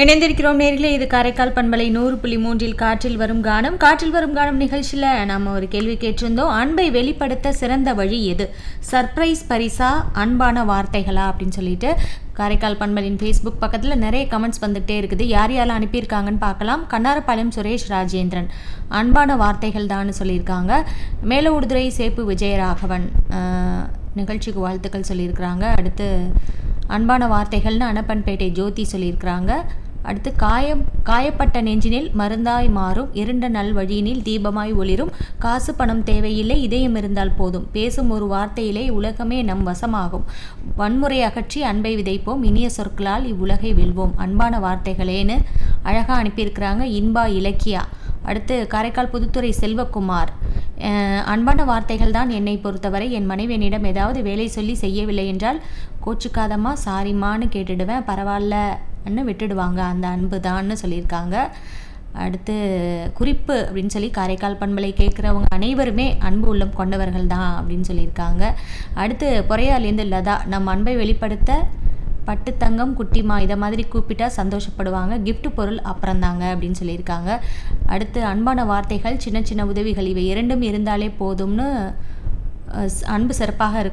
இணைந்திருக்கிறோம் நேர்களே. இது காரைக்கால் பண்பலை 100.3 காற்றில் வரும் கானம். காற்றில் வரும் கானம் நிகழ்ச்சியில் நம்ம ஒரு கேள்வி கேட்டிருந்தோம். அன்பை வெளிப்படுத்த சிறந்த வழி எது? சர்ப்ரைஸ் பரிசா, அன்பான வார்த்தைகளா அப்படின்னு சொல்லிட்டு காரைக்கால் பண்பலின் ஃபேஸ்புக் பக்கத்தில் நிறைய கமெண்ட்ஸ் வந்துகிட்டே இருக்குது. யார் யாரெல்லாம் அனுப்பியிருக்காங்கன்னு பார்க்கலாம். கண்ணாரப்பாளையம் சுரேஷ் ராஜேந்திரன் அன்பான வார்த்தைகள் தான் சொல்லியிருக்காங்க. மேலவுடுதுறை சேப்பு விஜயராகவன் நிகழ்ச்சிக்கு வாழ்த்துக்கள் சொல்லியிருக்கிறாங்க. அடுத்து அன்பான வார்த்தைகள்னு அனப்பன்பேட்டை ஜோதி சொல்லியிருக்கிறாங்க. அடுத்து காயப்பட்ட நெஞ்சினில் மருந்தாய் மாறும், இருண்ட நல் வழியினில் தீபமாய் ஒளிரும், காசு பணம் தேவையில்லை, இதயம் இருந்தால் போதும், பேசும் ஒரு வார்த்தையிலே உலகமே நம் வசமாகும், வன்முறை அகற்றி அன்பை விதைப்போம், இனிய சொற்களால் இவ்வுலகை வெல்வோம். அன்பான வார்த்தைகளேன்னு அழகாக அனுப்பியிருக்கிறாங்க இன்பா இலக்கியா. அடுத்து காரைக்கால் புதுத்துறை செல்வகுமார் அன்பான வார்த்தைகள் தான் என்னை பொறுத்தவரை. என் மனைவி என்னிடம் ஏதாவது வேலை சொல்லி செய்யவில்லை என்றால் கோச்சுக்காதம்மா சாரிம்மான்னு கேட்டுடுவேன், பரவாயில்லன்னு விட்டுடுவாங்க, அந்த அன்பு தான்னு சொல்லியிருக்காங்க. அடுத்து குறிப்பு அப்படின்னு சொல்லி காரைக்கால் பண்பலை கேட்குறவங்க அனைவருமே அன்பு உள்ளம் கொண்டவர்கள் தான் அப்படின்னு சொல்லியிருக்காங்க. அடுத்து பொறையாலேருந்து லதா, நம் அன்பை வெளிப்படுத்த பட்டு தங்கம் குட்டிமா இதை மாதிரி கூப்பிட்டா சந்தோஷப்படுவாங்க, கிஃப்ட் பொருள் அப்புறந்தாங்க அப்படின்னு சொல்லியிருக்காங்க. அடுத்து அன்பான வார்த்தைகள், சின்ன சின்ன உதவிகள் இவை இரண்டும் இருந்தாலே போதும்னு அன்பு சிறப்பாக இருக்கும்.